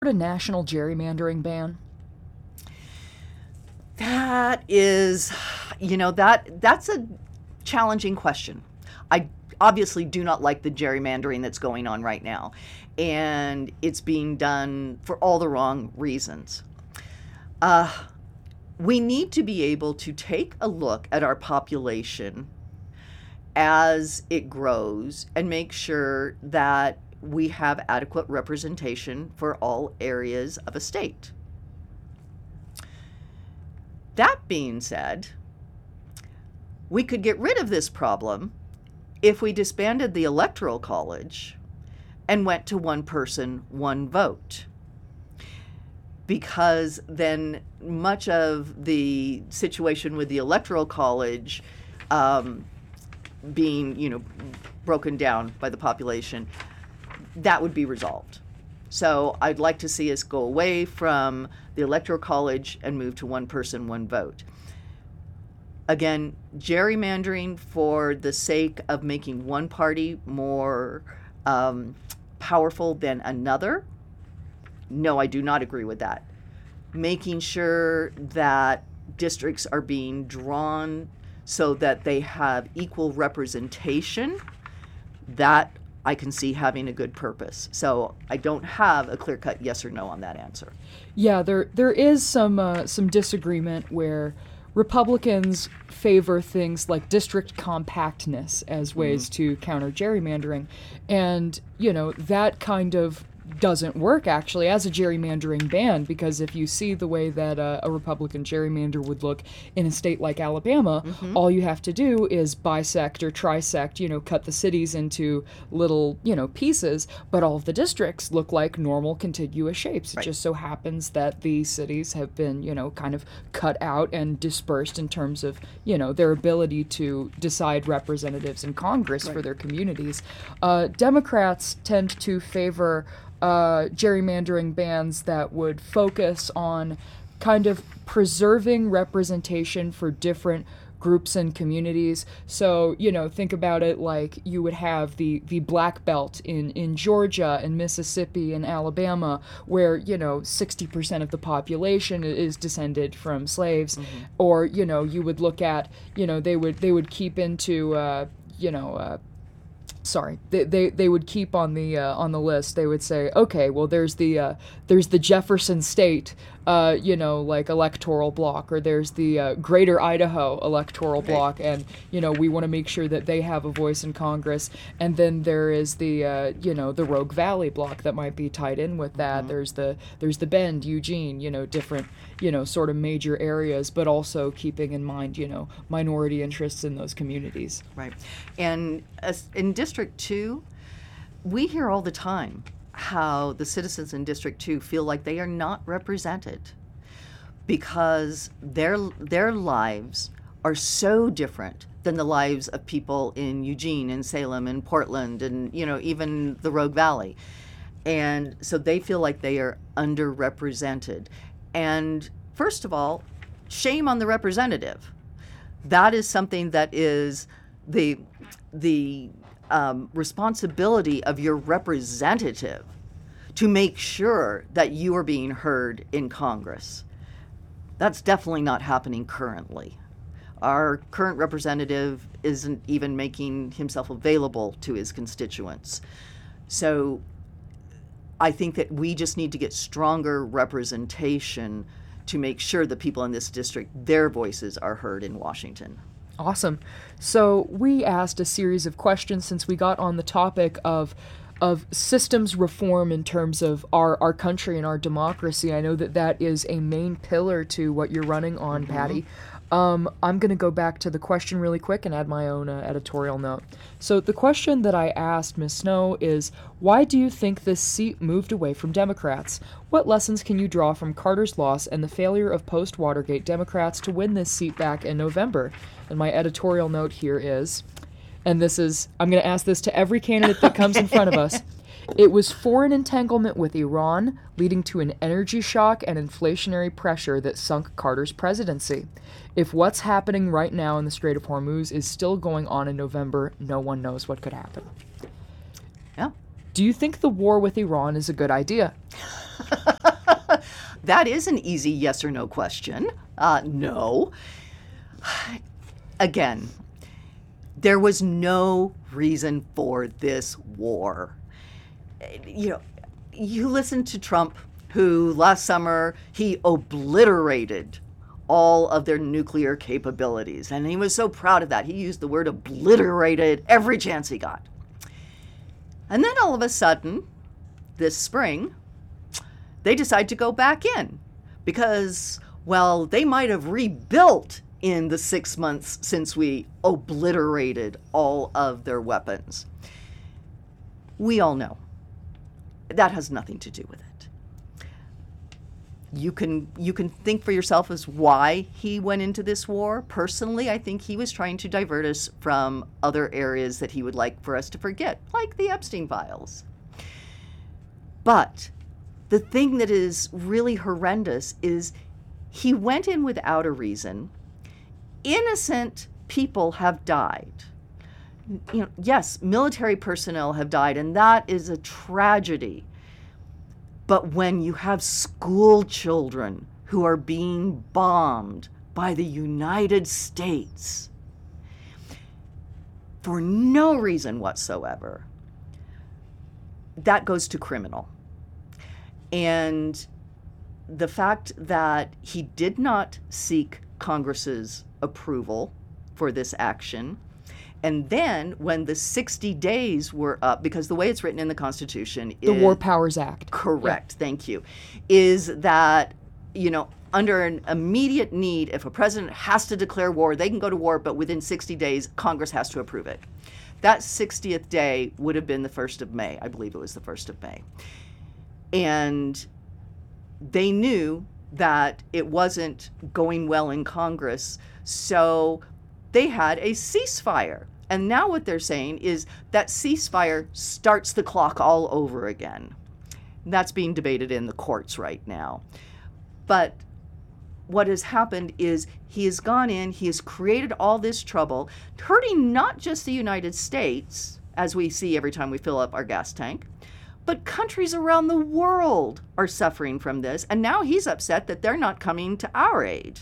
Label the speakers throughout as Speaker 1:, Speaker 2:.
Speaker 1: a national gerrymandering ban?
Speaker 2: That is, that's a challenging question. I obviously do not like the gerrymandering that's going on right now, and it's being done for all the wrong reasons. We need to be able to take a look at our population as it grows and make sure that we have adequate representation for all areas of a state. That being said, we could get rid of this problem if we disbanded the Electoral College and went to one person, one vote. Because then much of the situation with the Electoral College being, broken down by the population, that would be resolved. So I'd like to see us go away from the Electoral College and move to one person, one vote. Again, gerrymandering for the sake of making one party more powerful than another, no, I do not agree with that. Making sure that districts are being drawn so that they have equal representation, that I can see having a good purpose. So I don't have a clear-cut yes or no on that answer.
Speaker 1: Yeah, there is some disagreement where Republicans favor things like district compactness as ways to counter gerrymandering, and that kind of doesn't work actually as a gerrymandering ban, because if you see the way that a Republican gerrymander would look in a state like Alabama, all you have to do is bisect or trisect, cut the cities into little, pieces, but all of the districts look like normal contiguous shapes. It just so happens that the cities have been, kind of cut out and dispersed in terms of, their ability to decide representatives in Congress for their communities. Democrats tend to favor gerrymandering bans that would focus on kind of preserving representation for different groups and communities. So, think about it like you would have the Black Belt in Georgia and Mississippi and Alabama, where, 60% of the population is descended from slaves. Or, you would look at, they would keep into, they would keep on the list. They would say, okay, well, there's the Jefferson State, like electoral block, or there's the Greater Idaho electoral block, and we want to make sure that they have a voice in Congress. And then there is the the Rogue Valley block that might be tied in with that. There's the Bend, Eugene, different sort of major areas, but also keeping in mind minority interests in those communities.
Speaker 2: Right, and in District 2, we hear all the time how the citizens in District 2 feel like they are not represented because their lives are so different than the lives of people in Eugene and Salem and Portland and even the Rogue Valley. And so they feel like they are underrepresented. And first of all, shame on the representative. That is something that is the responsibility of your representative to make sure that you are being heard in Congress. That's definitely not happening currently. Our current representative isn't even making himself available to his constituents. So I think that we just need to get stronger representation to make sure the people in this district, their voices are heard in Washington.
Speaker 1: Awesome. So we asked a series of questions since we got on the topic of systems reform in terms of our country and our democracy. I know that is a main pillar to what you're running on, Patty. I'm going to go back to the question really quick and add my own editorial note. So the question that I asked Ms. Snow is, why do you think this seat moved away from Democrats? What lessons can you draw from Carter's loss and the failure of post-Watergate Democrats to win this seat back in November? And my editorial note here is, and I'm going to ask this to every candidate that comes in front of us, it was foreign entanglement with Iran, leading to an energy shock and inflationary pressure that sunk Carter's presidency. If what's happening right now in the Strait of Hormuz is still going on in November, no one knows what could happen.
Speaker 2: Yeah,
Speaker 1: Do you think the war with Iran is a good idea?
Speaker 2: That is an easy yes or no question. No. Again, there was no reason for this war. You listen to Trump, who last summer, he obliterated all of their nuclear capabilities. And he was so proud of that. He used the word obliterated every chance he got. And then all of a sudden, this spring, they decide to go back in because, well, they might have rebuilt in the 6 months since we obliterated all of their weapons. We all know that has nothing to do with it. You can think for yourself as why he went into this war. Personally, I think he was trying to divert us from other areas that he would like for us to forget, like the Epstein files. But the thing that is really horrendous is he went in without a reason. Innocent people have died. Yes, military personnel have died, and that is a tragedy. But when you have school children who are being bombed by the United States for no reason whatsoever, that goes to criminal. And the fact that he did not seek Congress's approval for this action, and then when the 60 days were up, because the way it's written in the Constitution is...
Speaker 1: The War Powers Act.
Speaker 2: Correct, yeah. Thank you. Is that, under an immediate need, if a president has to declare war, they can go to war, but within 60 days, Congress has to approve it. That 60th day would have been the 1st of May. I believe it was the 1st of May. And they knew that it wasn't going well in Congress, so they had a ceasefire. And now what they're saying is that ceasefire starts the clock all over again. That's being debated in the courts right now. But what has happened is he has gone in, he has created all this trouble, hurting not just the United States, as we see every time we fill up our gas tank, but countries around the world are suffering from this. And now he's upset that they're not coming to our aid.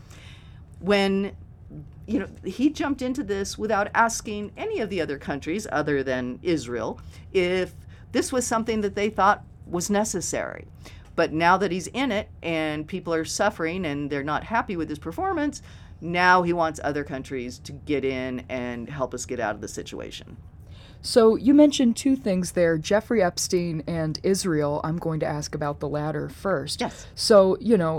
Speaker 2: When he jumped into this without asking any of the other countries other than Israel if this was something that they thought was necessary. But now that he's in it and people are suffering and they're not happy with his performance, now he wants other countries to get in and help us get out of the situation.
Speaker 1: So you mentioned two things there, Jeffrey Epstein and Israel. I'm going to ask about the latter first.
Speaker 2: Yes.
Speaker 1: So,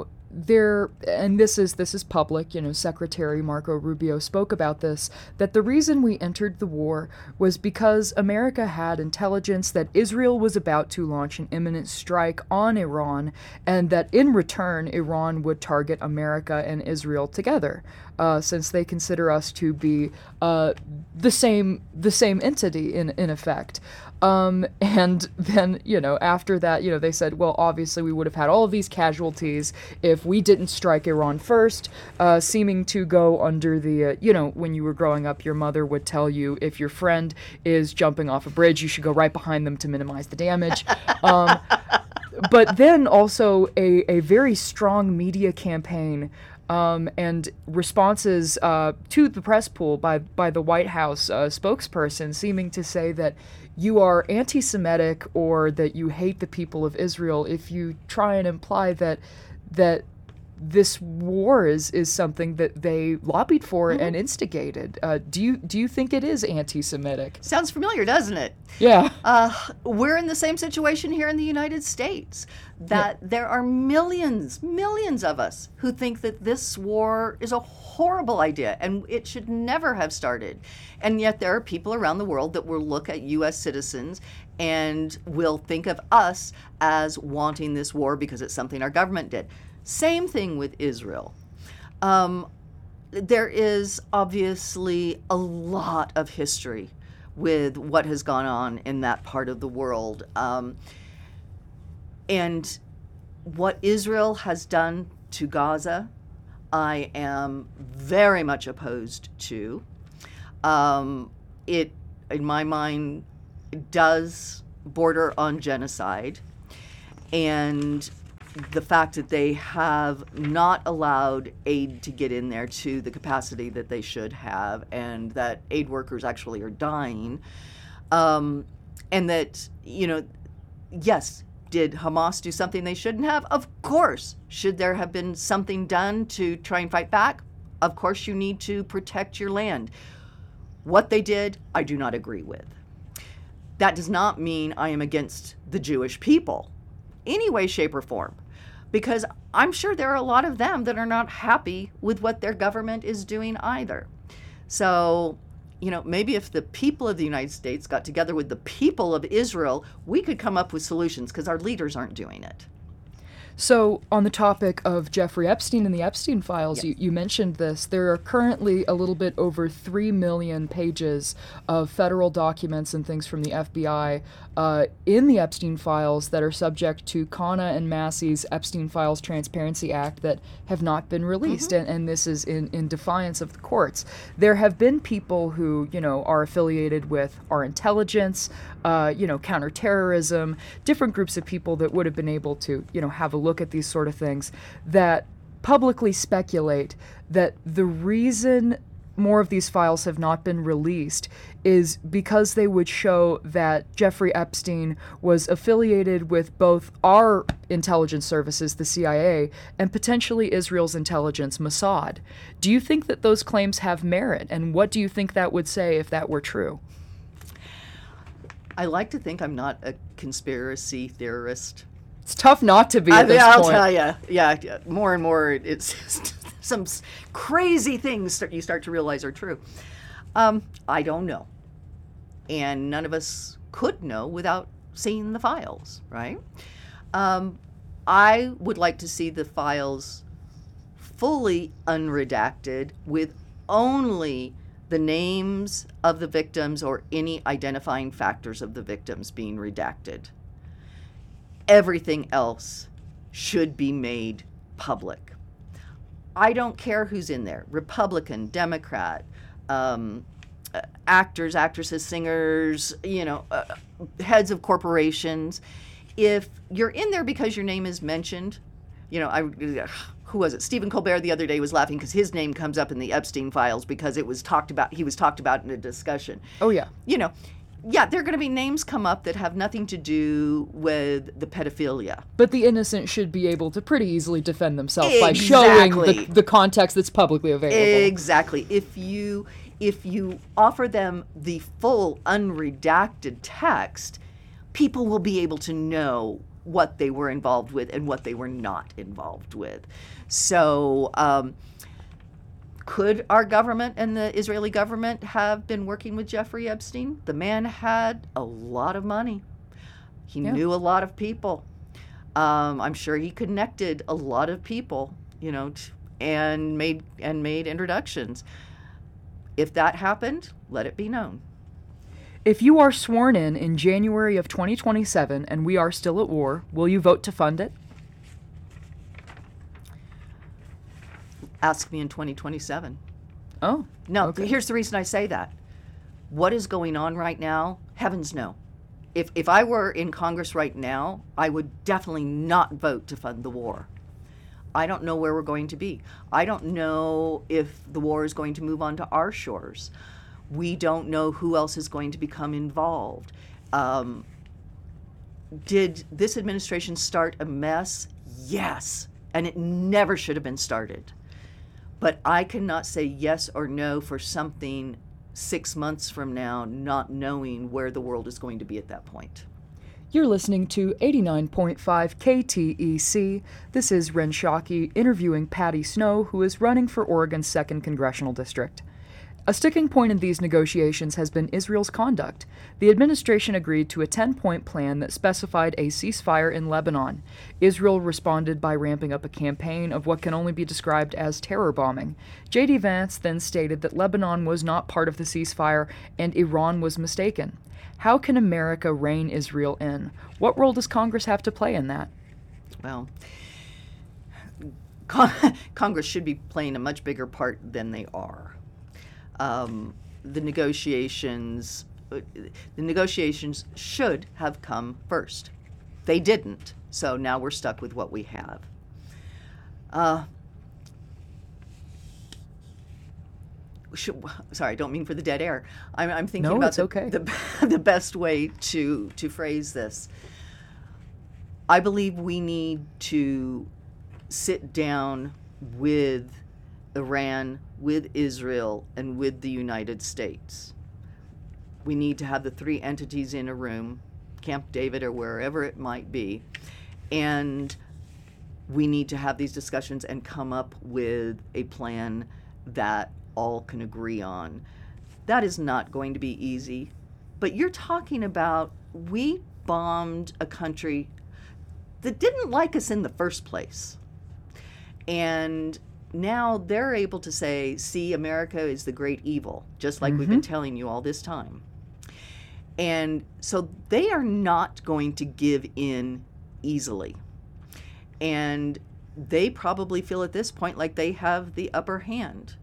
Speaker 1: and this is public, Secretary Marco Rubio spoke about this, that the reason we entered the war was because America had intelligence that Israel was about to launch an imminent strike on Iran, and that in return, Iran would target America and Israel together, since they consider us to be the same entity in effect. And then, after that, they said, well, obviously we would have had all of these casualties if we didn't strike Iran first, seeming to go under the, when you were growing up, your mother would tell you if your friend is jumping off a bridge, you should go right behind them to minimize the damage. But then also a very strong media campaign and responses to the press pool by the White House spokesperson seeming to say that you are anti-Semitic or that you hate the people of Israel if you try and imply that this war is something that they lobbied for and instigated. Do you think it is anti-Semitic?
Speaker 2: Sounds familiar, doesn't it?
Speaker 1: Yeah.
Speaker 2: We're in the same situation here in the United States, that there are millions of us who think that this war is a horrible idea and it should never have started. And yet there are people around the world that will look at U.S. citizens and will think of us as wanting this war because it's something our government did. Same thing with Israel. There is obviously a lot of history with what has gone on in that part of the world. And what Israel has done to Gaza, I am very much opposed to. It, in my mind, does border on genocide, and the fact that they have not allowed aid to get in there to the capacity that they should have, and that aid workers actually are dying, and that, yes, did Hamas do something they shouldn't have? Of course. Should there have been something done to try and fight back? Of course, you need to protect your land. What they did, I do not agree with. That does not mean I am against the Jewish people, any way, shape, or form, because I'm sure there are a lot of them that are not happy with what their government is doing either. So, maybe if the people of the United States got together with the people of Israel, we could come up with solutions, because our leaders aren't doing it.
Speaker 1: So, on the topic of Jeffrey Epstein and the Epstein files,
Speaker 2: Yes.
Speaker 1: you mentioned this. There are currently a little bit over 3 million pages of federal documents and things from the FBI in the Epstein files that are subject to CONA and Massey's Epstein Files Transparency Act that have not been released, and this is in defiance of the courts. There have been people who, are affiliated with our intelligence, counterterrorism, different groups of people that would have been able to, have a look at these sort of things, that publicly speculate that the reason more of these files have not been released is because they would show that Jeffrey Epstein was affiliated with both our intelligence services, the CIA, and potentially Israel's intelligence, Mossad. Do you think that those claims have merit, and what do you think that would say if that were true?
Speaker 2: I like to think I'm not a conspiracy theorist.
Speaker 1: It's tough not to be at this
Speaker 2: I'll
Speaker 1: point.
Speaker 2: tell you, yeah, more and more, it's some crazy things that you start to realize are true. I don't know, and none of us could know without seeing the files, right? I would like to see the files fully unredacted, with only the names of the victims or any identifying factors of the victims being redacted. Everything else should be made public. I don't care who's in there, Republican, Democrat, actors, actresses, singers, heads of corporations. If you're in there because your name is mentioned, who was it? Stephen Colbert the other day was laughing because his name comes up in the Epstein files because he was talked about in a discussion.
Speaker 1: Oh, yeah.
Speaker 2: Yeah, there are going to be names come up that have nothing to do with the pedophilia.
Speaker 1: But the innocent should be able to pretty easily defend themselves by showing the context that's publicly available.
Speaker 2: Exactly. If you offer them the full unredacted text, people will be able to know what they were involved with and what they were not involved with. So, could our government and the Israeli government have been working with Jeffrey Epstein? The man had a lot of money. He knew a lot of people. I'm sure he connected a lot of people, and made introductions. If that happened, let it be known.
Speaker 1: If you are sworn in January of 2027 and we are still at war, will you vote to fund it?
Speaker 2: Ask me in 2027.
Speaker 1: Oh.
Speaker 2: No,
Speaker 1: okay.
Speaker 2: Here's the reason I say that. What is going on right now? Heavens no. If I were in Congress right now, I would definitely not vote to fund the war. I don't know where we're going to be. I don't know if the war is going to move on to our shores. We don't know who else is going to become involved. Did this administration start a mess? Yes, and it never should have been started. But I cannot say yes or no for something 6 months from now, not knowing where the world is going to be at that point.
Speaker 1: You're listening to 89.5 KTEC. This is Ren Shockey interviewing Patty Snow, who is running for Oregon's 2nd Congressional District. A sticking point in these negotiations has been Israel's conduct. The administration agreed to a 10-point plan that specified a ceasefire in Lebanon. Israel responded by ramping up a campaign of what can only be described as terror bombing. J.D. Vance then stated that Lebanon was not part of the ceasefire and Iran was mistaken. How can America rein Israel in? What role does Congress have to play in that?
Speaker 2: Well, Congress should be playing a much bigger part than they are. The negotiations the negotiations should have come first. They didn't, so now we're stuck with what we have. Sorry, I don't mean for the dead air. I'm thinking about the best way to phrase this. I believe we need to sit down with Iran, with Israel, and with the United States. We need to have the three entities in a room, Camp David or wherever it might be, and we need to have these discussions and come up with a plan that all can agree on. That is not going to be easy, but you're talking about, we bombed a country that didn't like us in the first place. And now they're able to say, see, America is the great evil, just like we've been telling you all this time. And so they are not going to give in easily. And they probably feel at this point like they have the upper hand.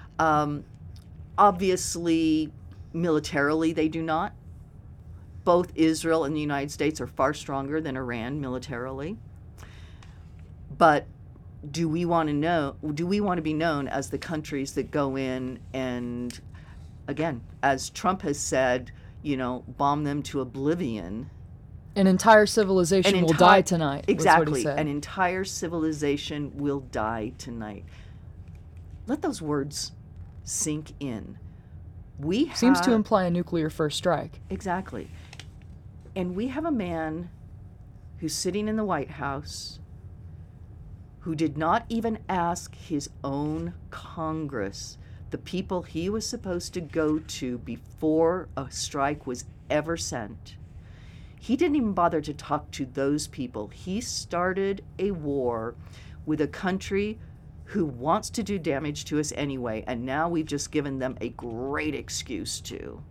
Speaker 2: Obviously, militarily, they do not. Both Israel and the United States are far stronger than Iran militarily. But do we want to be known as the countries that go in and, again, as Trump has said, bomb them to oblivion?
Speaker 1: An entire civilization will die tonight.
Speaker 2: Exactly. An entire civilization will die tonight. Let those words sink in.
Speaker 1: Seems to imply a nuclear first strike.
Speaker 2: Exactly. And we have a man who's sitting in the White House who did not even ask his own Congress, the people he was supposed to go to before a strike was ever sent. He didn't even bother to talk to those people. He started a war with a country who wants to do damage to us anyway, and now we've just given them a great excuse to.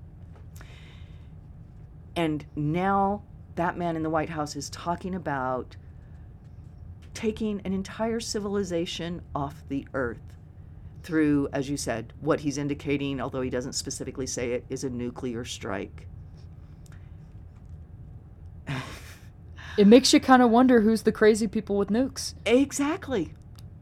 Speaker 2: And now that man in the White House is talking about taking an entire civilization off the earth through, as you said, what he's indicating, although he doesn't specifically say it, is a nuclear strike.
Speaker 1: It makes you kind of wonder who's the crazy people with nukes.
Speaker 2: Exactly.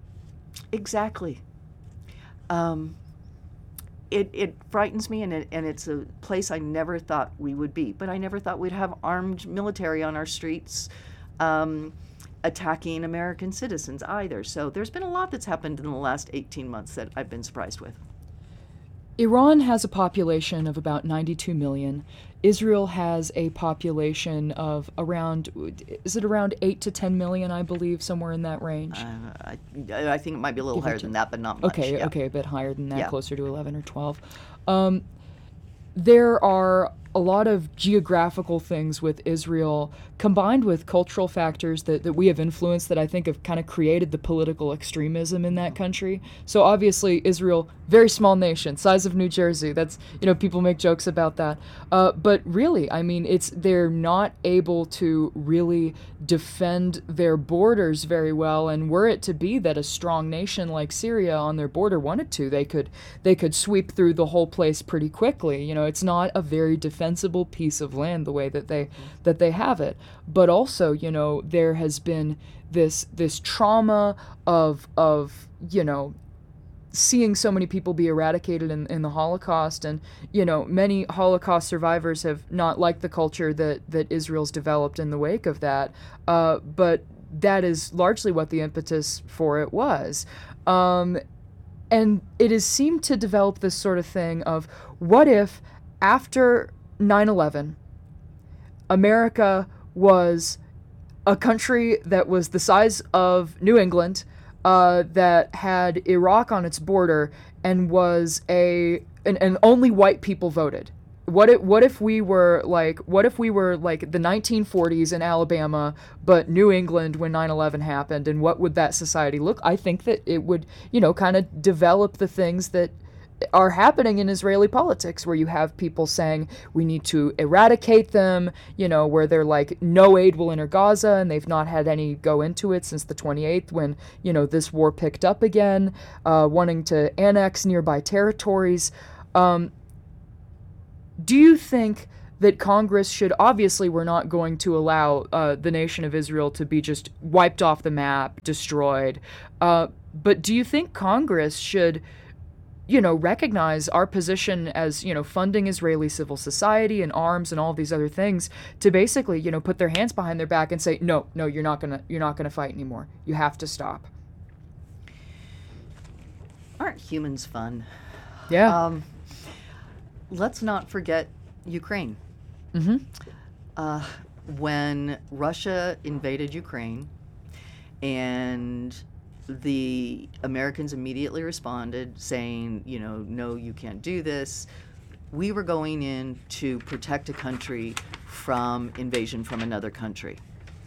Speaker 2: It frightens me, and it's a place I never thought we would be. But I never thought we'd have armed military on our streets attacking American citizens either. So there's been a lot that's happened in the last 18 months that I've been surprised with.
Speaker 1: Iran has a population of about 92 million. Israel has a population of around 8 to 10 million, I believe, somewhere in that range?
Speaker 2: I think it might be a little higher than that, but not much.
Speaker 1: Okay, a bit higher than that, closer to 11 or 12. There are a lot of geographical things with Israel combined with cultural factors that we have influenced that I think have kind of created the political extremism in that country. So obviously Israel, very small nation, size of New Jersey. That's, people make jokes about that. But really, I mean, they're not able to really defend their borders very well. And were it to be that a strong nation like Syria on their border wanted to, they could sweep through the whole place pretty quickly. It's not a very defensible piece of land the way that they have it. But also, there has been this trauma of seeing so many people be eradicated in the Holocaust, and many Holocaust survivors have not liked the culture that Israel's developed in the wake of that. But that is largely what the impetus for it was. And it has seemed to develop this sort of thing of, what if after 9/11, America was a country that was the size of New England, that had Iraq on its border, and was and only white people voted. What if we were like the 1940s in Alabama, but New England when 9/11 happened, and what would that society look? I think that it would, kind of develop the things that are happening in Israeli politics, where you have people saying we need to eradicate them, where they're like, no aid will enter Gaza, and they've not had any go into it since the 28th when, this war picked up again, wanting to annex nearby territories. do you think that Congress should, obviously we're not going to allow the nation of Israel to be just wiped off the map, destroyed, but do you think Congress should, recognize our position as, funding Israeli civil society and arms and all these other things to basically, put their hands behind their back and say, no, you're not gonna fight anymore. You have to stop.
Speaker 2: Aren't humans fun?
Speaker 1: Yeah.
Speaker 2: Let's not forget Ukraine.
Speaker 1: Mm-hmm.
Speaker 2: When Russia invaded Ukraine and the Americans immediately responded saying, no, you can't do this. We were going in to protect a country from invasion from another country.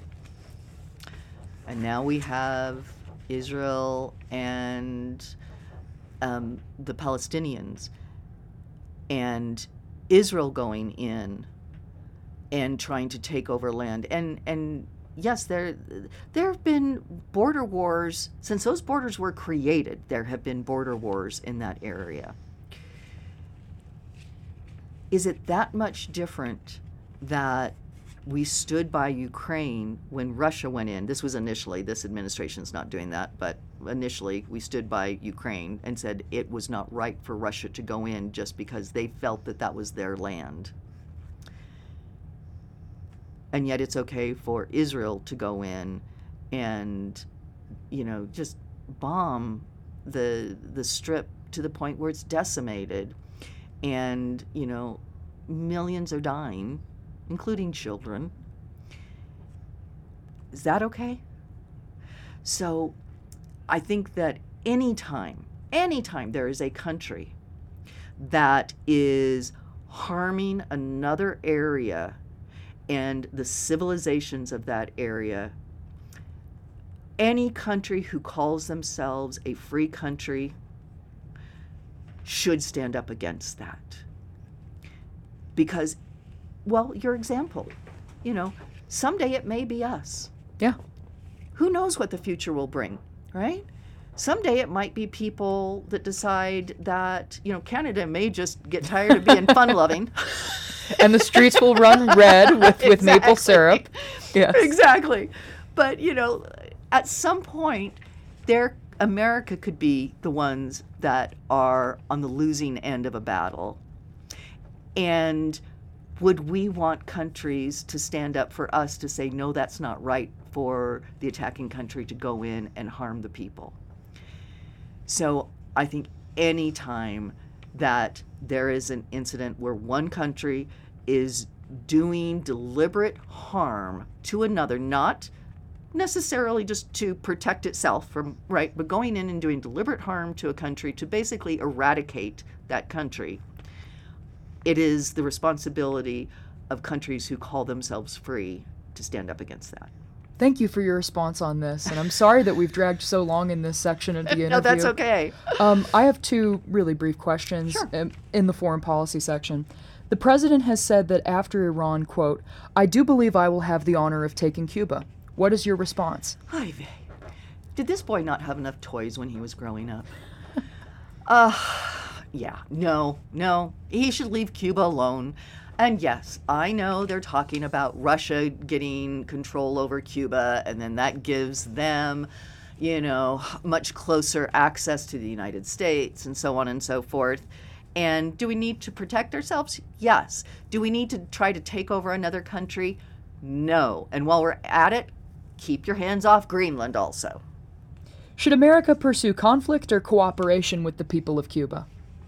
Speaker 2: And now we have Israel and the Palestinians, and Israel going in and trying to take over land. And yes, there have been border wars since those borders were created. There have been border wars in that area. Is it that much different that we stood by Ukraine when Russia went in? This was initially, this administration's not doing that, but initially we stood by Ukraine and said it was not right for Russia to go in just because they felt that that was their land. And yet it's okay for Israel to go in and, just bomb the strip to the point where it's decimated. And, millions are dying, including children. Is that okay? So I think that anytime there is a country that is harming another area and the civilizations of that area, any country who calls themselves a free country should stand up against that. Because, well, your example, someday it may be us.
Speaker 1: Yeah.
Speaker 2: Who knows what the future will bring, right? Someday it might be people that decide that, Canada may just get tired of being fun-loving.
Speaker 1: And the streets will run red with maple syrup. Yes.
Speaker 2: Exactly. But, at some point, America could be the ones that are on the losing end of a battle. And would we want countries to stand up for us to say, no, that's not right for the attacking country to go in and harm the people? So I think any time that there is an incident where one country is doing deliberate harm to another, not necessarily just to protect itself from, right, but going in and doing deliberate harm to a country to basically eradicate that country, it is the responsibility of countries who call themselves free to stand up against that.
Speaker 1: Thank you for your response on this, and I'm sorry that we've dragged so long in this section of the interview.
Speaker 2: No, that's okay.
Speaker 1: I have two really brief questions.
Speaker 2: Sure.
Speaker 1: In the foreign policy section. The president has said that after Iran, quote, "I do believe I will have the honor of taking Cuba." What is your response?
Speaker 2: Hi, Vay. Did this boy not have enough toys when he was growing up? Yeah, no. He should leave Cuba alone. And yes, I know they're talking about Russia getting control over Cuba, and then that gives them, much closer access to the United States and so on and so forth. And do we need to protect ourselves? Yes. Do we need to try to take over another country? No. And while we're at it, keep your hands off Greenland also.
Speaker 1: Should America pursue conflict or cooperation with the people of Cuba?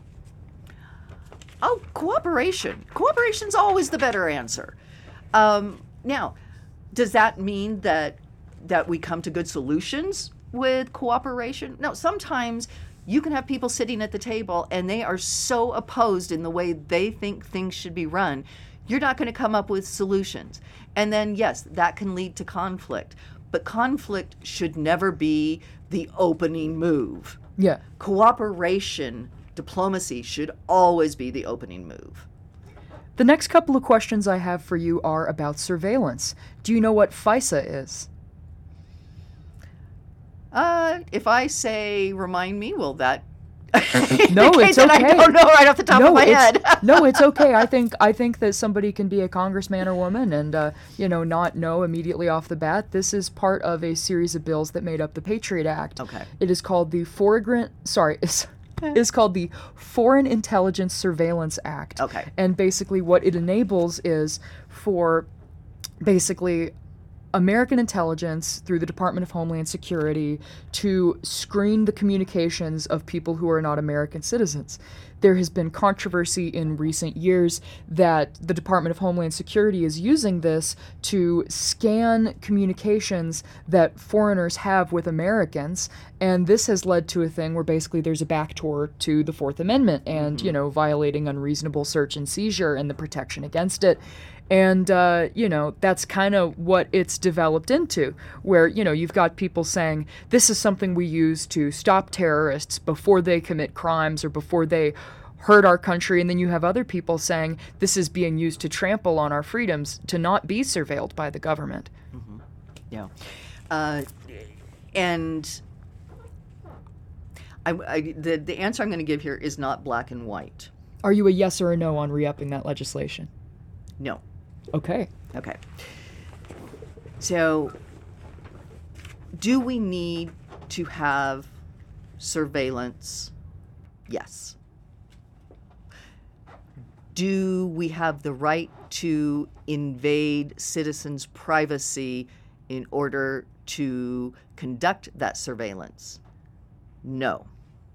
Speaker 2: Oh, cooperation. Cooperation's always the better answer. Now, does that mean that we come to good solutions with cooperation? No, sometimes you can have people sitting at the table and they are so opposed in the way they think things should be run, you're not going to come up with solutions. And then, yes, that can lead to conflict. But conflict should never be the opening move.
Speaker 1: Yeah.
Speaker 2: Cooperation, diplomacy should always be the opening move.
Speaker 1: The next couple of questions I have for you are about surveillance. Do you know what FISA is?
Speaker 2: If I say, remind me, will that
Speaker 1: No, it's okay.
Speaker 2: I don't know right off the top of my head.
Speaker 1: No, it's okay. I think that somebody can be a congressman or woman and not know immediately off the bat. This is part of a series of bills that made up the Patriot Act.
Speaker 2: Okay.
Speaker 1: It is called the is called the Foreign Intelligence Surveillance Act.
Speaker 2: Okay.
Speaker 1: And basically what it enables is for basically American intelligence through the Department of Homeland Security to screen the communications of people who are not American citizens. There has been controversy in recent years that the Department of Homeland Security is using this to scan communications that foreigners have with Americans, and this has led to a thing where basically there's a backdoor to the Fourth Amendment and, violating unreasonable search and seizure and the protection against it. And, that's kind of what it's developed into, where, you've got people saying, this is something we use to stop terrorists before they commit crimes or before they hurt our country. And then you have other people saying, this is being used to trample on our freedoms, to not be surveilled by the government.
Speaker 2: Mm-hmm. Yeah. And the answer I'm going to give here is not black and white.
Speaker 1: Are you a yes or a no on re-upping that legislation?
Speaker 2: No.
Speaker 1: Okay.
Speaker 2: Okay. So, do we need to have surveillance? Yes. Do we have the right to invade citizens' privacy in order to conduct that surveillance? No.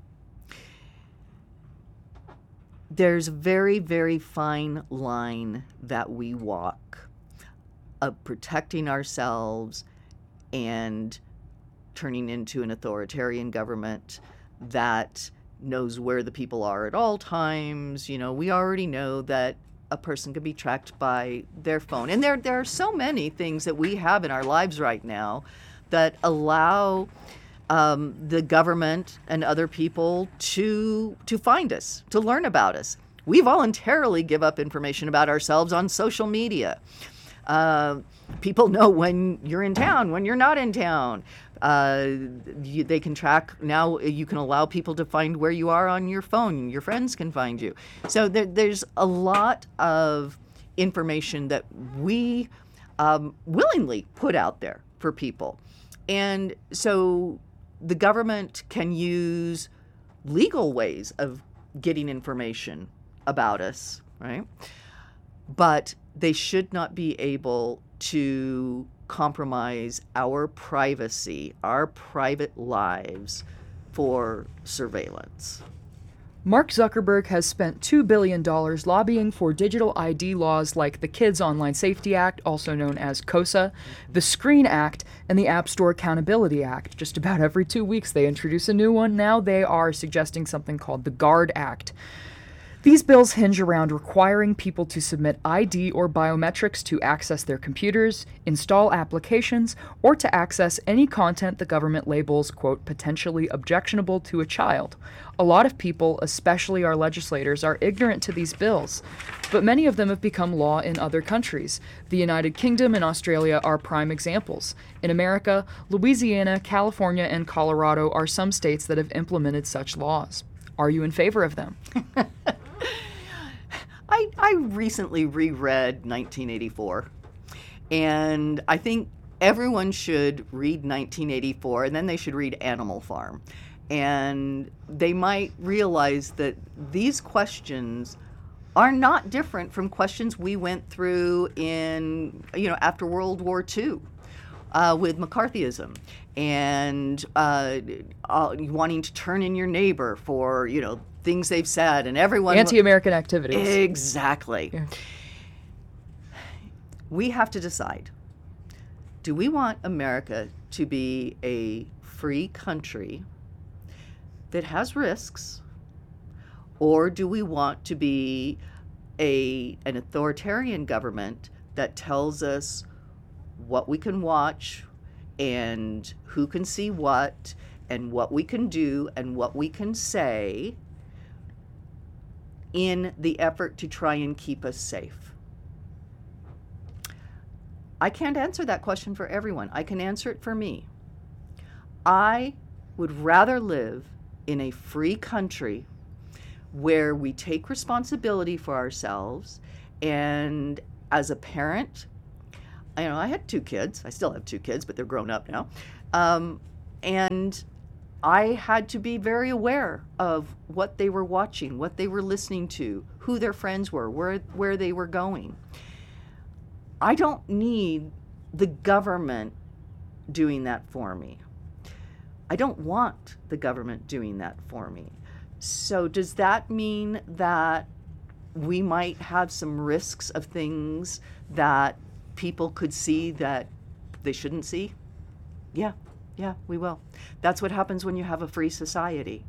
Speaker 2: There's a very, very fine line that we walk of protecting ourselves and turning into an authoritarian government that knows where the people are at all times. We already know that a person can be tracked by their phone. And there are so many things that we have in our lives right now that allow the government and other people to find us, to learn about us. We voluntarily give up information about ourselves on social media. People know when you're in town, when you're not in town. They can track. Now you can allow people to find where you are on your phone. Your friends can find you. So there's a lot of information that we willingly put out there for people. And so the government can use legal ways of getting information about us, right? But they should not be able to compromise our privacy, our private lives for surveillance.
Speaker 1: Mark Zuckerberg has spent $2 billion lobbying for digital ID laws like the Kids Online Safety Act, also known as KOSA, the Screen Act, and the App Store Accountability Act. Just about every 2 weeks they introduce a new one. Now they are suggesting something called the GUARD Act. These bills hinge around requiring people to submit ID or biometrics to access their computers, install applications, or to access any content the government labels, quote, potentially objectionable to a child. A lot of people, especially our legislators, are ignorant to these bills, but many of them have become law in other countries. The United Kingdom and Australia are prime examples. In America, Louisiana, California, and Colorado are some states that have implemented such laws. Are you in favor of them?
Speaker 2: I recently reread 1984, and I think everyone should read 1984, and then they should read Animal Farm. And they might realize that these questions are not different from questions we went through in, after World War II with McCarthyism and wanting to turn in your neighbor for, things they've said, and everyone...
Speaker 1: Anti-American activities.
Speaker 2: Exactly. Yeah. We have to decide, do we want America to be a free country that has risks, or do we want to be an authoritarian government that tells us what we can watch and who can see what and what we can do and what we can say in the effort to try and keep us safe? I can't answer that question for everyone. I can answer it for me. I would rather live in a free country where we take responsibility for ourselves. And as a parent, I had 2 kids. I still have 2 kids, but they're grown up now. And I had to be very aware of what they were watching, what they were listening to, who their friends were, where they were going. I don't need the government doing that for me. I don't want the government doing that for me. So does that mean that we might have some risks of things that people could see that they shouldn't see? Yeah, we will. That's what happens when you have a free society.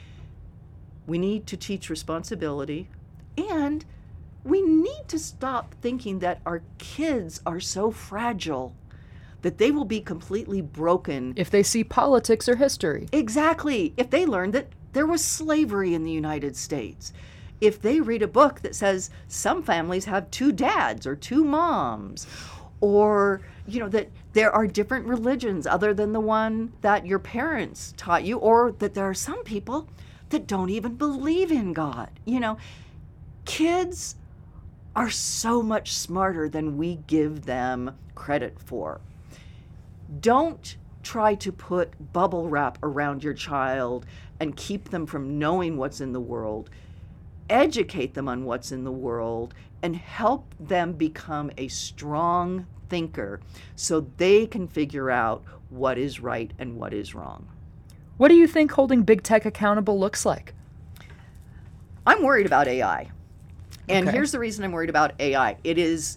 Speaker 2: We need to teach responsibility, and we need to stop thinking that our kids are so fragile that they will be completely broken.
Speaker 1: If they see politics or history.
Speaker 2: Exactly. If they learn that there was slavery in the United States. If they read a book that says some families have 2 dads or 2 moms, or, that there are different religions other than the one that your parents taught you, or that there are some people that don't even believe in God. Kids are so much smarter than we give them credit for. Don't try to put bubble wrap around your child and keep them from knowing what's in the world. Educate them on what's in the world and help them become a strong thinker so they can figure out what is right and what is wrong.
Speaker 1: What do you think holding big tech accountable looks like?
Speaker 2: I'm worried about AI. And
Speaker 1: Okay.
Speaker 2: here's the reason I'm worried about AI. It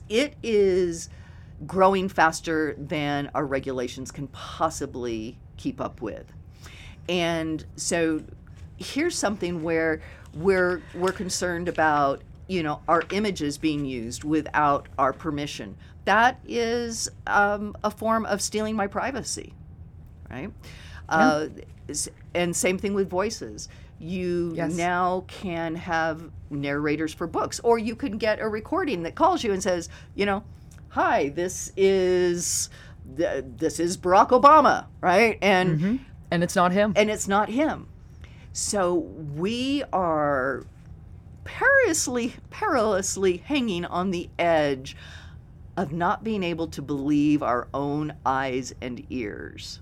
Speaker 2: is growing faster than our regulations can possibly keep up with. And so here's something where we're concerned about, our images being used without our permission. That is a form of stealing my privacy, right?
Speaker 1: Yeah.
Speaker 2: And same thing with voices. You
Speaker 1: Yes.
Speaker 2: now can have narrators for books, or you can get a recording that calls you and says, hi, this is Barack Obama, right? And
Speaker 1: And it's not him.
Speaker 2: and it's not him. So we are perilously hanging on the edge of not being able to believe our own eyes and ears.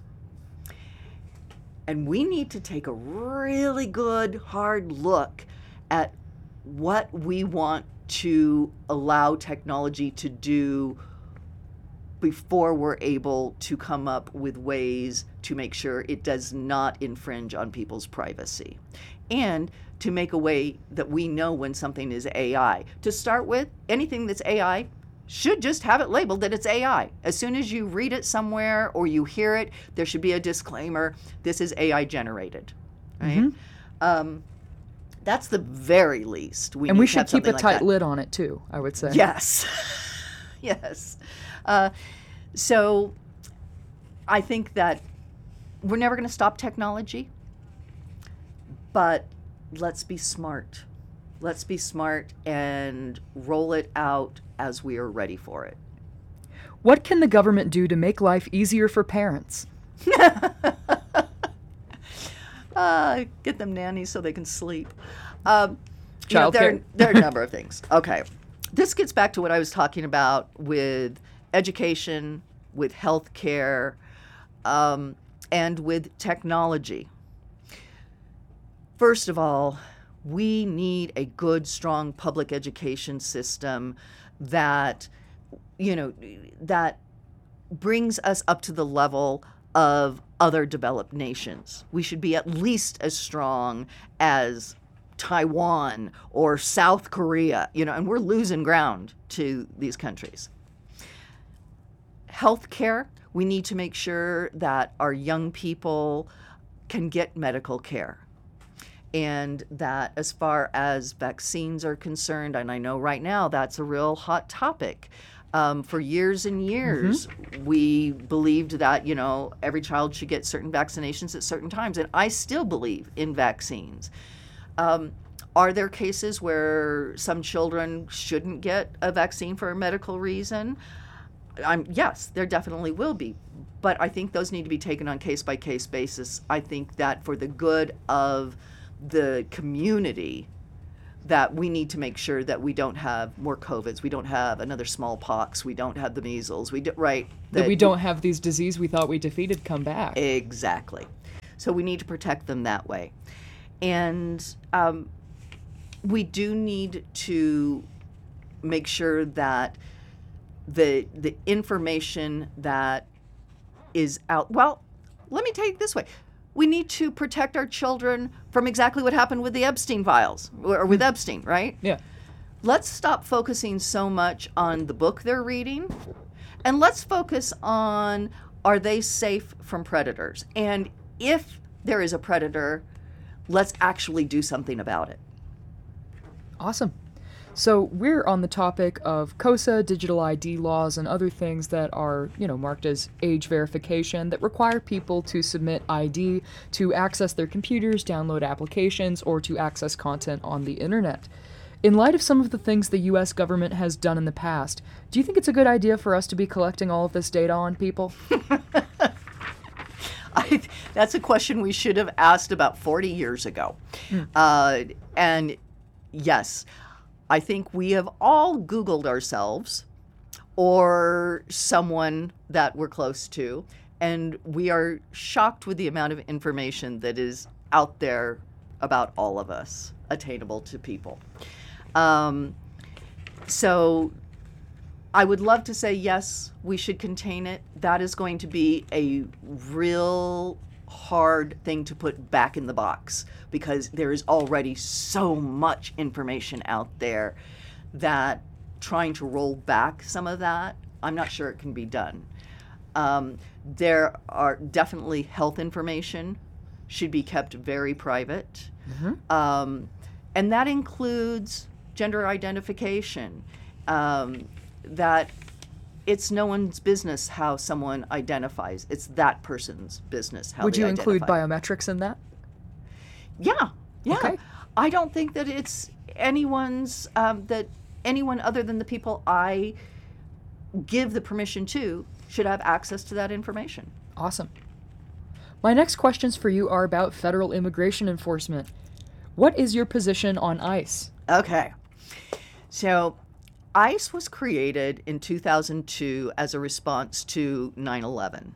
Speaker 2: And we need to take a really good, hard look at what we want to allow technology to do before we're able to come up with ways to make sure it does not infringe on people's privacy. And to make a way that we know when something is AI. To start with, anything that's AI should just have it labeled that it's AI. As soon as you read it somewhere or you hear it, there should be a disclaimer, this is AI generated, right? That's the very least.
Speaker 1: And we
Speaker 2: need to
Speaker 1: should
Speaker 2: have
Speaker 1: keep
Speaker 2: something
Speaker 1: a
Speaker 2: like
Speaker 1: tight
Speaker 2: that.
Speaker 1: lid on it too, I would say.
Speaker 2: Yes. Yes. So I think that we're never going to stop technology, but let's be smart. Let's be smart and roll it out as we are ready for it.
Speaker 1: What can the government do to make life easier for parents?
Speaker 2: Get them nannies so they can sleep.
Speaker 1: Childcare.
Speaker 2: There are a number of things. Okay. This gets back to what I was talking about with education, with healthcare, and with technology. First of all, we need a good, strong public education system that, that brings us up to the level of other developed nations. We should be at least as strong as Taiwan or South Korea, and we're losing ground to these countries. Healthcare, we need to make sure that our young people can get medical care. And that as far as vaccines are concerned, and I know right now that's a real hot topic. For years and years, we believed that, every child should get certain vaccinations at certain times. And I still believe in vaccines. Are there cases where some children shouldn't get a vaccine for a medical reason? Yes, there definitely will be. but I think those need to be taken on case-by-case basis. I think that for the good of the community, that we need to make sure that we don't have more COVIDs, we don't have another smallpox, we don't have the measles,
Speaker 1: that we don't have these diseases we thought we defeated come back.
Speaker 2: Exactly. So we need to protect them that way. And we do need to make sure that the information that is out, well, let me take it this way. We need to protect our children from exactly what happened with the Epstein files, or with Epstein, right?
Speaker 1: Yeah.
Speaker 2: Let's stop focusing so much on the book they're reading, and let's focus on, are they safe from predators? And if there is a predator, let's actually do something about it.
Speaker 1: Awesome. So we're on the topic of COSA, digital ID laws, and other things that are, marked as age verification that require people to submit ID to access their computers, download applications, or to access content on the internet. In light of some of the things the U.S. government has done in the past, do you think it's a good idea for us to be collecting all of this data on people?
Speaker 2: That's a question we should have asked about 40 years ago. And yes, I think we have all Googled ourselves or someone that we're close to, and we are shocked with the amount of information that is out there about all of us, attainable to people. So I would love to say, yes, we should contain it. That is going to be a real hard thing to put back in the box, because there is already so much information out there that trying to roll back some of that, I'm not sure it can be done. There are definitely health information should be kept very private. Mm-hmm. And that includes gender identification, that it's no one's business how someone identifies. It's that person's business how
Speaker 1: Would
Speaker 2: they
Speaker 1: you
Speaker 2: identify.
Speaker 1: include biometrics in that?
Speaker 2: Yeah.
Speaker 1: Okay.
Speaker 2: I don't think that it's anyone's, that anyone other than the people I give the permission to should have access to that information.
Speaker 1: Awesome. My next questions for you are about federal immigration enforcement. What is your position on ICE?
Speaker 2: Okay. So ICE was created in 2002 as a response to 9/11.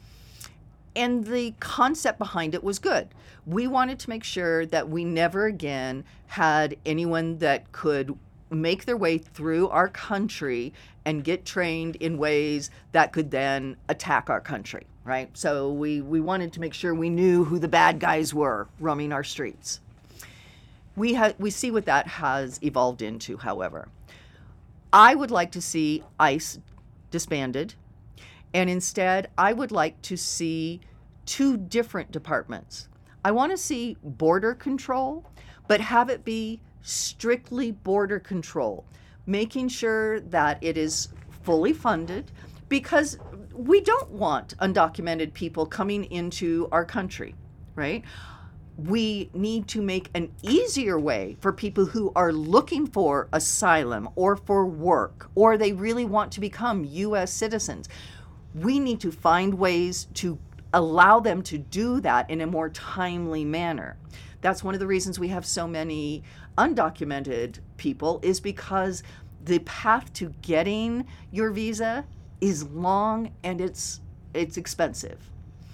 Speaker 2: And the concept behind it was good. We wanted to make sure that we never again had anyone that could make their way through our country and get trained in ways that could then attack our country, right? So we wanted to make sure we knew who the bad guys were roaming our streets. We see what that has evolved into, however. I would like to see ICE disbanded, and instead I would like to see two different departments. I want to see border control, but have it be strictly border control, making sure that it is fully funded, because we don't want undocumented people coming into our country, right? We need to make an easier way for people who are looking for asylum or for work, or they really want to become U.S. citizens. We need to find ways to allow them to do that in a more timely manner. That's one of the reasons we have so many undocumented people, is because the path to getting your visa is long and it's expensive.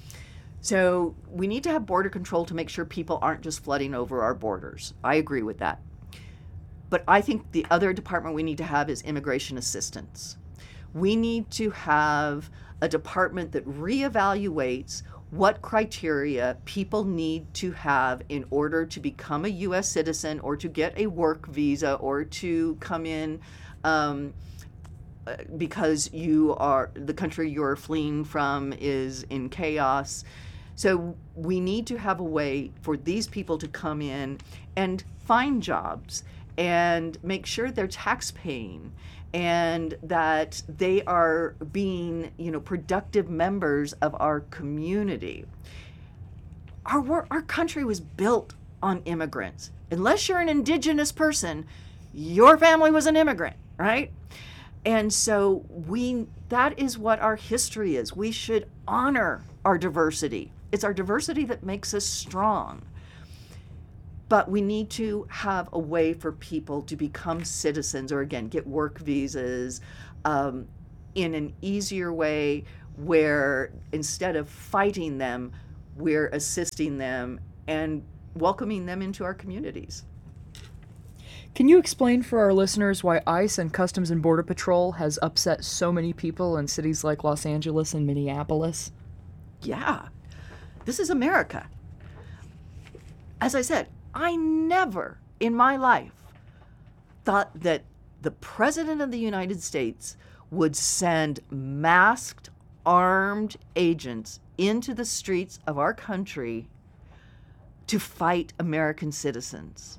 Speaker 2: So we need to have border control to make sure people aren't just flooding over our borders. I agree with that. But I think the other department we need to have is immigration assistance. We need to have a department that reevaluates what criteria people need to have in order to become a U.S. citizen or to get a work visa or to come in because the country you're fleeing from is in chaos. So we need to have a way for these people to come in and find jobs and make sure they're tax paying and that they are being, productive members of our community. Our country was built on immigrants. Unless you're an indigenous person, your family was an immigrant, right? And so that is what our history is. We should honor our diversity. It's our diversity that makes us strong. But we need to have a way for people to become citizens, or again, get work visas in an easier way, where instead of fighting them, we're assisting them and welcoming them into our communities.
Speaker 1: Can you explain for our listeners why ICE and Customs and Border Patrol has upset so many people in cities like Los Angeles and Minneapolis?
Speaker 2: Yeah, this is America. As I said, I never in my life thought that the President of the United States would send masked, armed agents into the streets of our country to fight American citizens.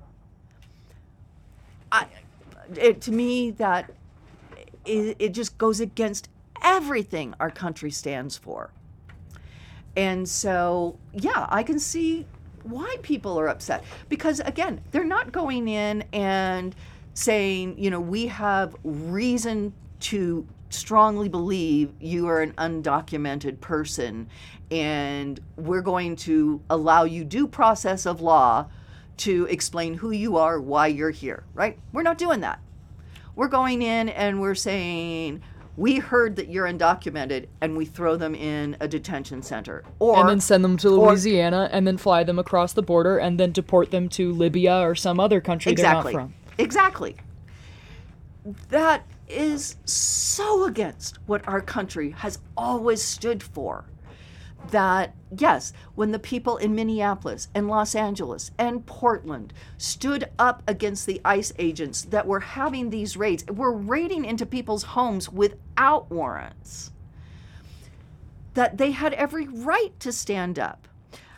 Speaker 2: To me, that it just goes against everything our country stands for. And so, yeah, I can see why people are upset. Because, again, they're not going in and saying, we have reason to strongly believe you are an undocumented person, and we're going to allow you due process of law to explain who you are, why you're here, right? We're not doing that. We're going in and we're saying, we heard that you're undocumented, and we throw them in a detention center.
Speaker 1: And then send them to Louisiana, and then fly them across the border, and then deport them to Libya or some other country they're not from.
Speaker 2: Exactly. That is so against what our country has always stood for. That, yes, when the people in Minneapolis and Los Angeles and Portland stood up against the ICE agents that were having these raids, were raiding into people's homes without warrants, that they had every right to stand up.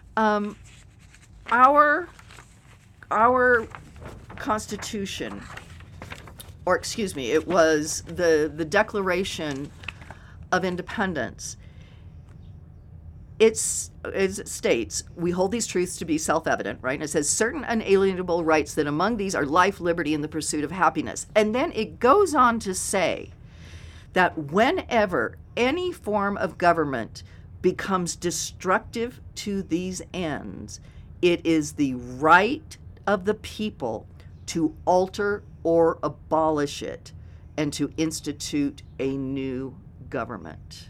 Speaker 2: Our Constitution, or excuse me, it was the Declaration of Independence. It states, we hold these truths to be self-evident, right? And it says, certain unalienable rights, that among these are life, liberty, and the pursuit of happiness. And then it goes on to say that whenever any form of government becomes destructive to these ends, it is the right of the people to alter or abolish it and to institute a new government.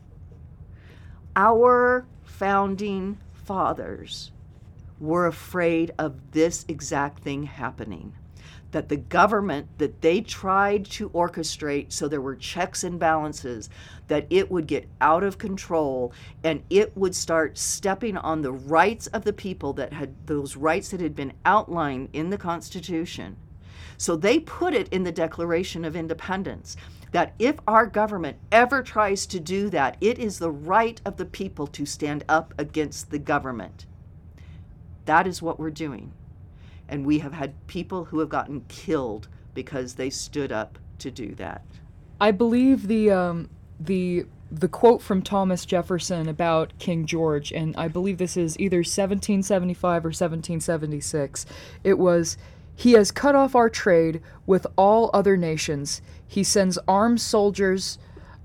Speaker 2: Our founding fathers were afraid of this exact thing happening, that the government that they tried to orchestrate so there were checks and balances, that it would get out of control and it would start stepping on the rights of the people, that had those rights that had been outlined in the Constitution. So they put it in the Declaration of Independence that if our government ever tries to do that, it is the right of the people to stand up against the government. That is what we're doing. And we have had people who have gotten killed because they stood up to do that.
Speaker 1: I believe the quote from Thomas Jefferson about King George, and I believe this is either 1775 or 1776. It was, "He has cut off our trade with all other nations. He sends armed soldiers,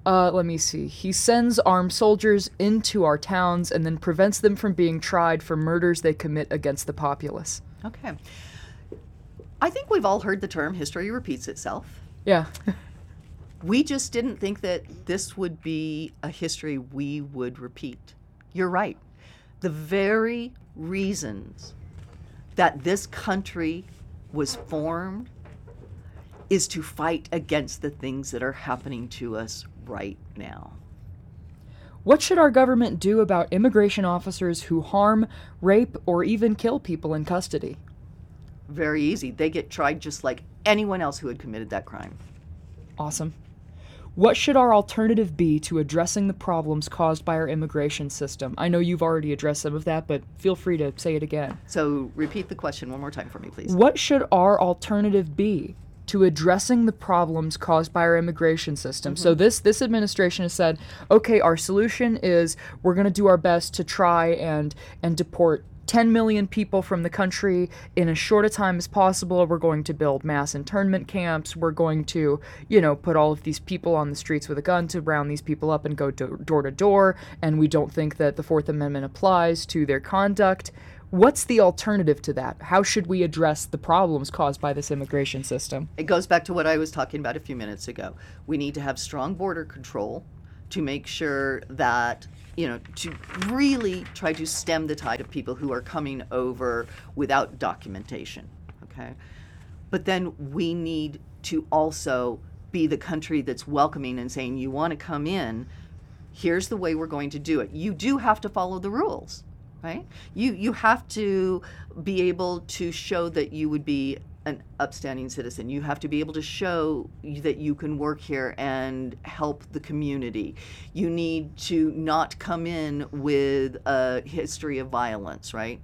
Speaker 1: He sends armed soldiers into our towns and then prevents them from being tried for murders they commit against the populace."
Speaker 2: Okay. I think we've all heard the term history repeats itself.
Speaker 1: Yeah.
Speaker 2: We just didn't think that this would be a history we would repeat. You're right. The very reasons that this country was formed is to fight against the things that are happening to us right now.
Speaker 1: What should our government do about immigration officers who harm, rape, or even kill people in custody?
Speaker 2: Very easy. They get tried just like anyone else who had committed that crime.
Speaker 1: Awesome. What should our alternative be to addressing the problems caused by our immigration system? I know you've already addressed some of that, but feel free to say it again.
Speaker 2: So repeat the question one more time for me, please.
Speaker 1: What should our alternative be to addressing the problems caused by our immigration system? So this administration has said, okay, our solution is we're going to do our best to try and deport 10 million people from the country in as short a time as possible. We're going to build mass internment camps. We're going to, put all of these people on the streets with a gun to round these people up and go door to door. And we don't think that the Fourth Amendment applies to their conduct. What's the alternative to that? How should we address the problems caused by this immigration system?
Speaker 2: It goes back to what I was talking about a few minutes ago. We need to have strong border control to make sure that, to really try to stem the tide of people who are coming over without documentation, okay? But then we need to also be the country that's welcoming and saying, you want to come in, here's the way we're going to do it. You do have to follow the rules. Right? You have to be able to show that you would be an upstanding citizen. You have to be able to show that you can work here and help the community. You need to not come in with a history of violence, right?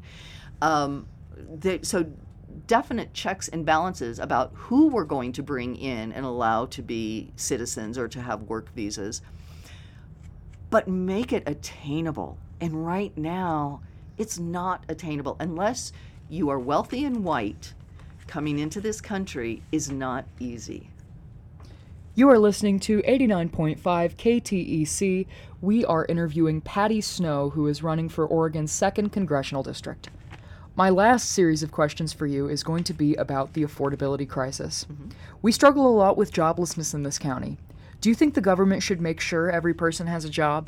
Speaker 2: So definite checks and balances about who we're going to bring in and allow to be citizens or to have work visas, but make it attainable. And right now, it's not attainable unless you are wealthy and white. Coming into this country is not easy.
Speaker 1: You are listening to 89.5 KTEC. We are interviewing Patty Snow, who is running for Oregon's 2nd Congressional District. My last series of questions for you is going to be about the affordability crisis. Mm-hmm. We struggle a lot with joblessness in this county. Do you think the government should make sure every person has a job?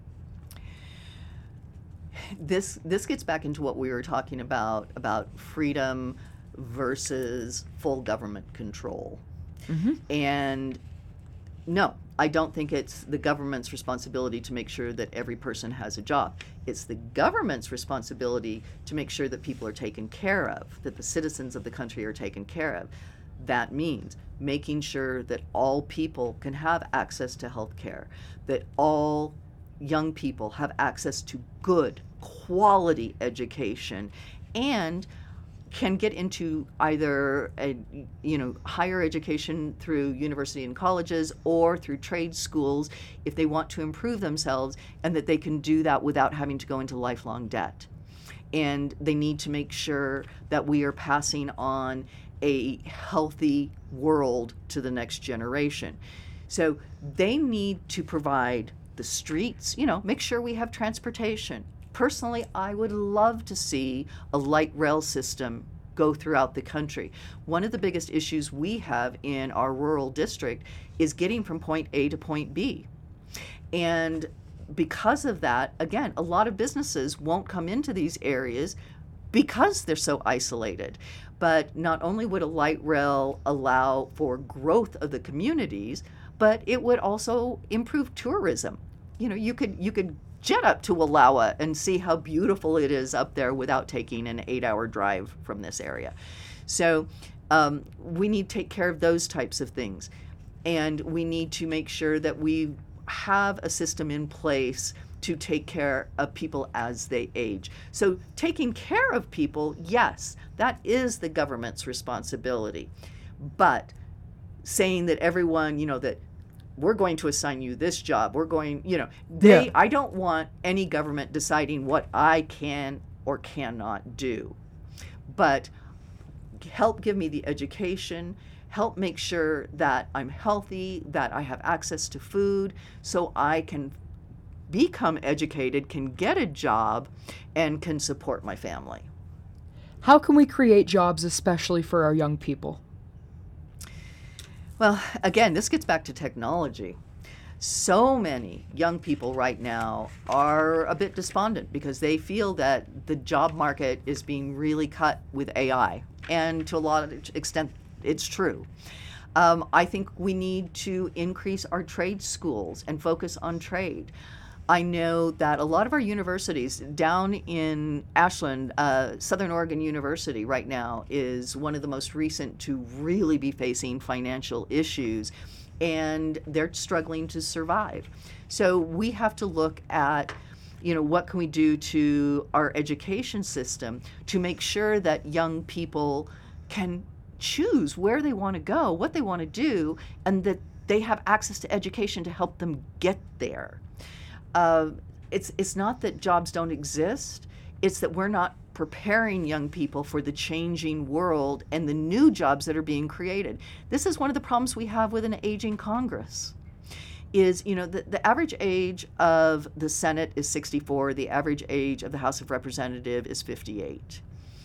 Speaker 2: This gets back into what we were talking about freedom versus full government control. Mm-hmm. And no, I don't think it's the government's responsibility to make sure that every person has a job. It's the government's responsibility to make sure that people are taken care of, that the citizens of the country are taken care of. That means making sure that all people can have access to health care, that all young people have access to good quality education and can get into either higher education through university and colleges or through trade schools if they want to improve themselves, and that they can do that without having to go into lifelong debt. And they need to make sure that we are passing on a healthy world to the next generation. So they need to provide the streets, make sure we have transportation. Personally, I would love to see a light rail system go throughout the country. One of the biggest issues we have in our rural district is getting from point A to point B. And because of that, again, a lot of businesses won't come into these areas because they're so isolated. But not only would a light rail allow for growth of the communities, but it would also improve tourism. You could jet up to Wallowa and see how beautiful it is up there without taking an 8-hour drive from this area. So we need to take care of those types of things. And we need to make sure that we have a system in place to take care of people as they age. So taking care of people, yes, that is the government's responsibility. But saying that everyone, that we're going to assign you this job, I don't want any government deciding what I can or cannot do. But help give me the education, help make sure that I'm healthy, that I have access to food, so I can become educated, can get a job, and can support my family.
Speaker 1: How can we create jobs, especially for our young people?
Speaker 2: Well, again, this gets back to technology. So many young people right now are a bit despondent because they feel that the job market is being really cut with AI. And to a lot of extent, it's true. I think we need to increase our trade schools and focus on trade. I know that a lot of our universities down in Ashland, Southern Oregon University right now is one of the most recent to really be facing financial issues, and they're struggling to survive. So we have to look at, what can we do to our education system to make sure that young people can choose where they want to go, what they want to do, and that they have access to education to help them get there. It's not that jobs don't exist. It's that we're not preparing young people for the changing world and the new jobs that are being created. This is one of the problems we have with an aging Congress. Is, the average age of the Senate is 64, the average age of the House of Representatives is 58.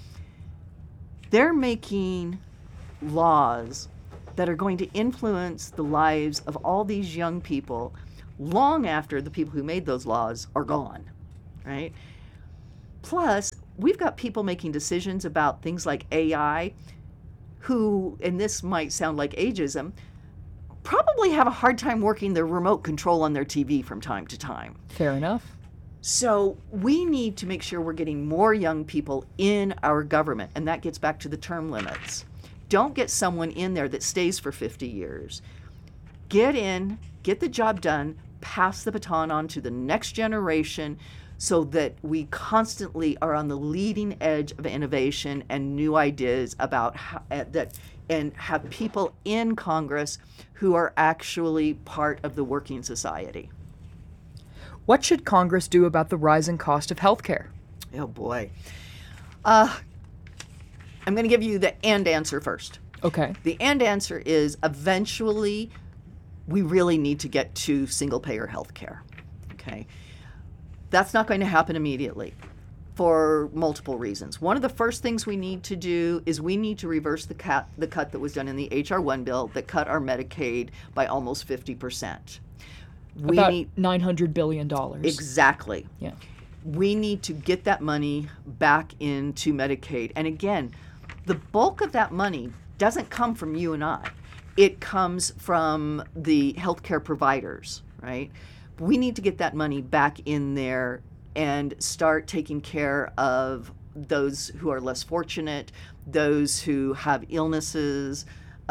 Speaker 2: They're making laws that are going to influence the lives of all these young people long after the people who made those laws are gone, right? Plus, we've got people making decisions about things like AI who, and this might sound like ageism, probably have a hard time working the remote control on their TV from time to time.
Speaker 1: Fair enough.
Speaker 2: So we need to make sure we're getting more young people in our government, and that gets back to the term limits. Don't get someone in there that stays for 50 years. Get in, get the job done, pass the baton on to the next generation so that we constantly are on the leading edge of innovation and new ideas about that, and have people in Congress who are actually part of the working society.
Speaker 1: What should Congress do about the rising cost of health care?
Speaker 2: Oh, boy. I'm going to give you the and answer first.
Speaker 1: Okay.
Speaker 2: The and answer is eventually we really need to get to single-payer health care. Okay? That's not going to happen immediately for multiple reasons. One of the first things we need to do is we need to reverse the cut that was done in the H.R. 1 bill that cut our Medicaid by almost 50%.
Speaker 1: About $900 billion.
Speaker 2: Exactly.
Speaker 1: Yeah.
Speaker 2: We need to get that money back into Medicaid. And again, the bulk of that money doesn't come from you and I. It comes from the healthcare providers, right? We need to get that money back in there and start taking care of those who are less fortunate, those who have illnesses,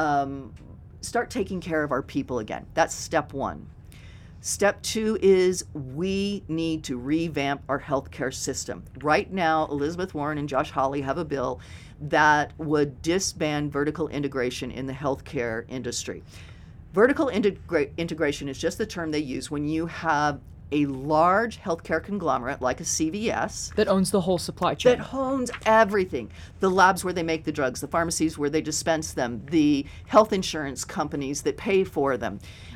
Speaker 2: start taking care of our people again. That's step one. Step two is we need to revamp our healthcare system. Right now, Elizabeth Warren and Josh Hawley have a bill that would disband vertical integration in the healthcare industry. Vertical integration is just the term they use when you have a large healthcare conglomerate like a CVS
Speaker 1: that owns the whole supply chain.
Speaker 2: That owns everything. The labs where they make the drugs, the pharmacies where they dispense them, the health insurance companies that pay for them.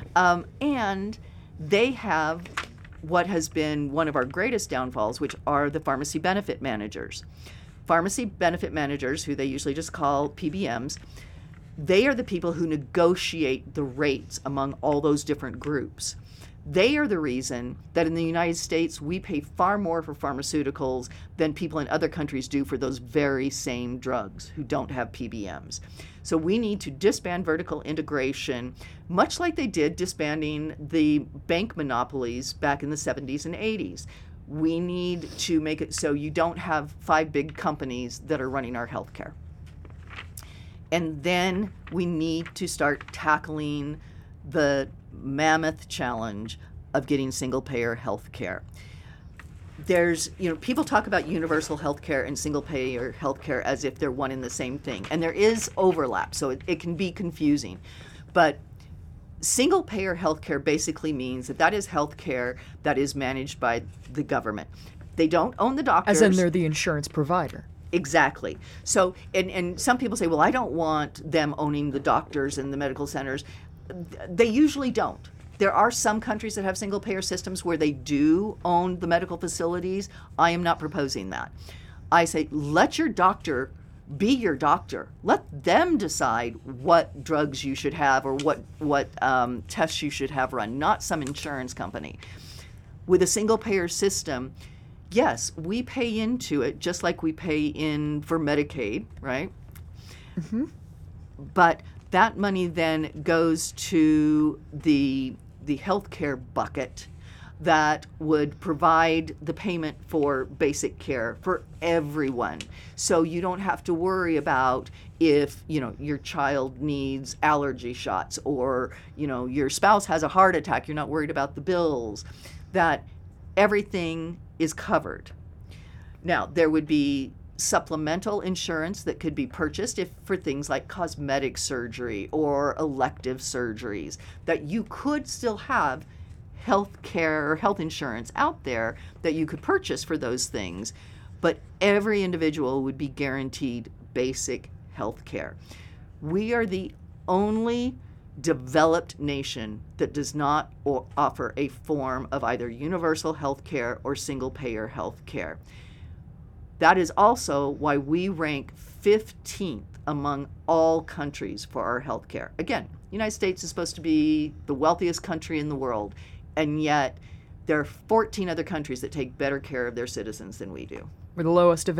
Speaker 2: And they have what has been one of our greatest downfalls, which are the pharmacy benefit managers. Pharmacy benefit managers, who they usually just call PBMs, they are the people who negotiate the rates among all those different groups. They are the reason that in the United States we pay far more for pharmaceuticals than people in other countries do for those very same drugs who don't have PBMs. So we need to disband vertical integration, much like they did disbanding the bank monopolies back in the 70s and 80s. We need to make it so you don't have 5 big companies that are running our healthcare. And then we need to start tackling the mammoth challenge of getting single-payer health care. There's, people talk about universal health care and single-payer health care as if they're one and the same thing. And there is overlap, so it can be confusing. But single-payer health care basically means that is health care that is managed by the government. They don't own the doctors.
Speaker 1: As in they're the insurance provider.
Speaker 2: Exactly. So, and some people say, well, I don't want them owning the doctors and the medical centers. They usually don't. There are some countries that have single-payer systems where they do own the medical facilities. I am not proposing that. I say, let your doctor be your doctor. Let them decide what drugs you should have or what tests you should have run, not some insurance company. With a single-payer system, yes, we pay into it just like we pay in for Medicaid, right? Mm-hmm. But that money then goes to the healthcare bucket that would provide the payment for basic care for everyone. So you don't have to worry about if, your child needs allergy shots or, your spouse has a heart attack, you're not worried about the bills, that everything is covered. Now, there would be supplemental insurance that could be purchased for things like cosmetic surgery or elective surgeries, that you could still have health care or health insurance out there that you could purchase for those things. but every individual would be guaranteed basic health care. We are the only developed nation that does not offer a form of either universal health care or single-payer health care. That is also why we rank 15th among all countries for our health care. Again, the United States is supposed to be the wealthiest country in the world, and yet there are 14 other countries that take better care of their citizens than we do.
Speaker 1: We're the lowest of